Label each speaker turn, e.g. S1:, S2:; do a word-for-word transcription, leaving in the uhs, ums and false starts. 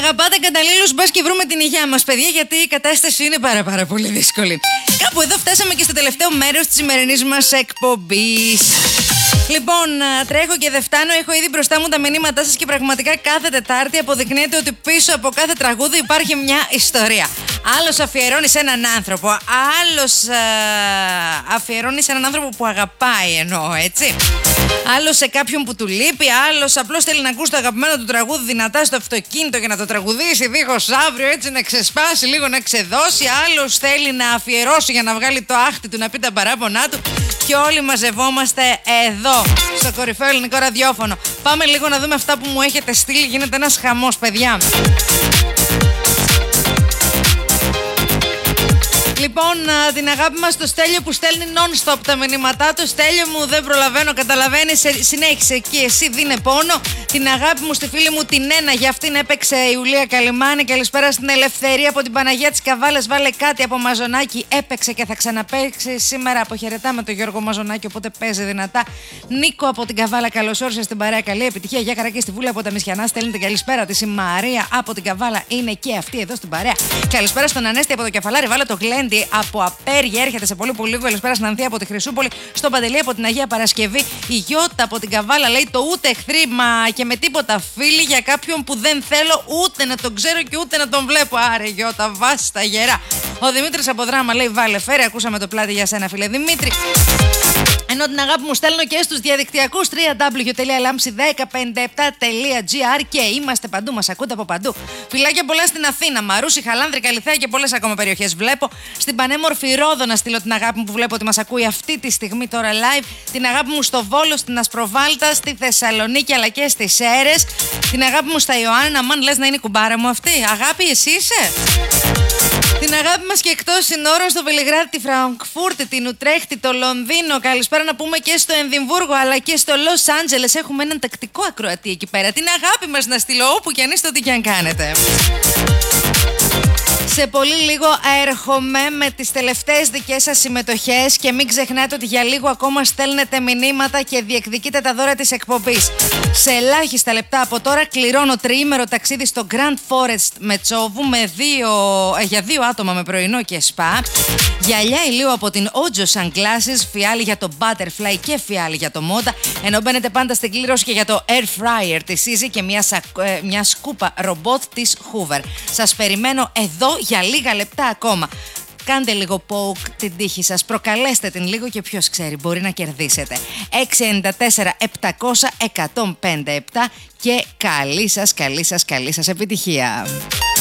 S1: αγαπάτε καταλήλους, μπας και βρούμε την υγεία μας, παιδιά, γιατί η κατάσταση είναι πάρα πάρα πολύ δύσκολη. Κάπου εδώ φτάσαμε και στο τελευταίο μέρος της σημερινής μας εκπομπής. Λοιπόν, τρέχω και δεν φτάνω. Έχω ήδη μπροστά μου τα μηνύματά σας και πραγματικά κάθε Τετάρτη αποδεικνύεται ότι πίσω από κάθε τραγούδι υπάρχει μια ιστορία. Άλλος αφιερώνει σε έναν άνθρωπο, άλλος α, αφιερώνει σε έναν άνθρωπο που αγαπάει, εννοώ, έτσι. Άλλος σε κάποιον που του λείπει, άλλος απλώς θέλει να ακούσει το αγαπημένο του τραγούδι δυνατά στο αυτοκίνητο για να το τραγουδήσει δίχως αύριο, έτσι να ξεσπάσει λίγο, να ξεδώσει. Άλλος θέλει να αφιερώσει για να βγάλει το άχτι του, να πει τα παράπονά του. Και όλοι μαζευόμαστε εδώ, στο κορυφαίο ελληνικό ραδιόφωνο. Πάμε λίγο να δούμε αυτά που μου έχετε στείλει. Γίνεται ένας χαμός, παιδιά. Λοιπόν, την αγάπη μας στο Στέλιο που στέλνει non-stop τα μηνύματά του. Στέλιο μου, δεν προλαβαίνω, καταλαβαίνεις, συνέχισε εκεί, εσύ δίνε πόνο. Την αγάπη μου στη φίλη μου την Ένα, για αυτήν έπαιξε η Ιουλία Καλιμάνη. Καλησπέρα στην Ελευθερία από την Παναγία της Καβάλες. Βάλε κάτι από Μαζονάκη, έπαιξε και θα ξαναπαίξει σήμερα. Αποχαιρετάμε τον Γιώργο Μαζονάκη, οπότε παίζει δυνατά. Νίκο από την Καβάλα, καλώς όρισες στην παρέα. Καλή επιτυχία. Γεια χαρά και στη Βούλα από τα Μισιανά. Στέλνει την καλησπέρα της. Η Μαρία από την Καβάλα είναι και αυτή εδώ στην παρέα. Καλησπέρα στον Ανέστη από το Κεφαλάρι. Βάλε το Γλέντι από Απέργεια, έρχεται σε πολύ πολύ λίγο. Καλησπέρα στην Ανθία από τη Χρυσούπολη. Στον Παντελή από την Αγία Παρασκευή. Η Γιώτα από την Καβάλα λέει το ούτε εχθρή μα και με τίποτα φίλοι για κάποιον που δεν θέλω ούτε να τον ξέρω και ούτε να τον βλέπω. Άρε Γιώτα, βάσει τα γερά. Ο Δημήτρης από Δράμα λέει βάλε φέρε. Ακούσαμε το πλάτη για σένα, φίλε Δημήτρη. Ενώ την αγάπη μου στέλνω και στους διαδικτυακούς double-u double-u double-u τελεία λάμψη δέκα πενήντα επτά τελεία τζι άρ και είμαστε παντού, μας ακούτε από παντού. Φιλάκια πολλά στην Αθήνα, Μαρούση, Χαλάνδρη, Καλιθέα και πολλές ακόμα περιοχές βλέπω. Στην πανέμορφη Ρόδο να στείλω την αγάπη μου που βλέπω ότι μας ακούει αυτή τη στιγμή τώρα live. Την αγάπη μου στο Βόλο, στην Ασπροβάλτα, στη Θεσσαλονίκη αλλά και στις Σέρρες. Την αγάπη μου στα Ιωάννα, μαν λες να είναι η κουμπάρα μου αυτή. Αγάπη, εσύ είσαι. Την αγάπη μας και εκτός συνόρων στο Βελιγράδι, τη Φραγκφούρτη, την Ουτρέχτη, το Λονδίνο. Καλησπέρα να πούμε και στο Εδιμβούργο αλλά και στο Λος Άντζελες. Έχουμε έναν τακτικό ακροατή εκεί πέρα. Την αγάπη μας να στείλω όπου κι αν είστε, ό,τι κι αν κάνετε. Σε πολύ λίγο έρχομαι με τις τελευταίες δικές σας συμμετοχές και μην ξεχνάτε ότι για λίγο ακόμα στέλνετε μηνύματα και διεκδικείτε τα δώρα της εκπομπής. Σε ελάχιστα λεπτά από τώρα κληρώνω τριήμερο ταξίδι στο Grand Forest Μετσόβου με δύο, ε, για δύο άτομα με πρωινό και σπα. Γυαλιά ηλίου από την Ojo Sunglasses, φιάλι για το Butterfly και φιάλι για το Moda. Ενώ μπαίνετε πάντα στην κλήρωση και για το Air Fryer της Easy και μια, ε, μια σκούπα ρομπότ της Hoover. Σας περιμένω εδώ για λίγα λεπτά ακόμα. Κάντε λίγο poke την τύχη σας, προκαλέστε την λίγο και ποιος ξέρει, μπορεί να κερδίσετε. έξι εννιά τέσσερα επτακόσια εκατόν πενήντα επτά και καλή σας, καλή σας, καλή σας επιτυχία.